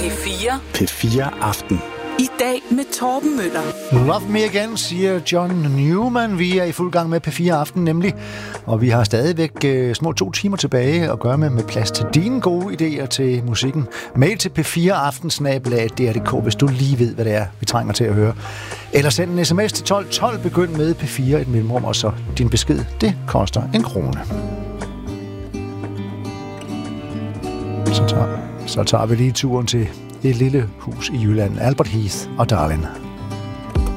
P4. P4 Aften. I dag med Torben Møller. Love me again, siger John Newman. Vi er i fuld gang med P4 Aften nemlig, og vi har stadigvæk små 2 timer tilbage at gøre med plads til dine gode idéer til musikken. Mail til p4aften@dr.dk, hvis du lige ved, hvad det er, vi trænger til at høre. Eller send en sms til 1212, begynd med P4 et mellemrum, og så din besked, det koster 1 krone. Så tager vi lige turen til et lille hus i Jylland, Albert Heath og Darlin'.